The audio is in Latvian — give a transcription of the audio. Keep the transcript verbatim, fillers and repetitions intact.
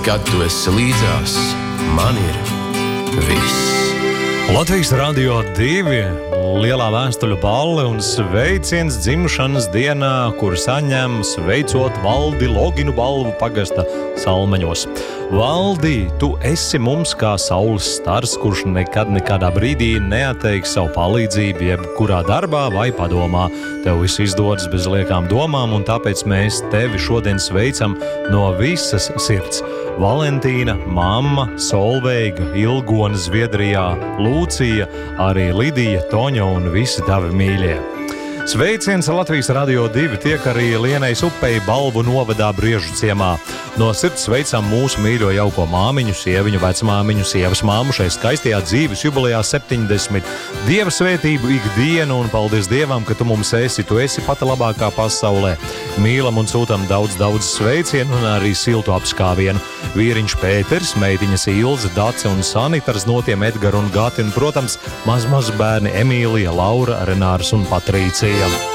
Kad tu esi līdzās, man ir viss. Latvijas Radio divi lielā vēstuļu balve un sveiciens dzimšanas dienā, kur saņem sveicot Valdi Loginu balvu pagasta Salmeņos. Valdi, tu esi mums kā saules stars, kurš nekad nekādā brīdī neatteiks savu palīdzību, jebkurā darbā vai padomā. Tev viss izdodas bez liekām domām, un tāpēc mēs tevi šodien sveicam no visas sirds. Valentīna, mamma, Solveiga, Ilgona Zviedrijā, Lūcija, arī Lidija, Toņa un visi tavi mīļie. Sveiciens Latvijas Radio divi tiek arī Lienai Upei balvu novadā Briežu ciemā. No sirds sveicam mūsu mīļo jauko māmiņu, sieviņu, vecmāmiņu, sievas māmu šai skaistajā dzīves jubilejā septiņdesmit. Dieva svētību ikdienu un paldies Dievam, ka tu mums esi, tu esi pati labākā pasaulē. Mīlam un sūtam daudz, daudz sveicienu un arī siltu apskāvienu. Vīriņš Pēters, meitiņas Ilze, Dace un Sanita, ar znotiem Edgaru un Gati un, protams, maz maz bērni Emīlija, Laura, Renārs un Patrīcija.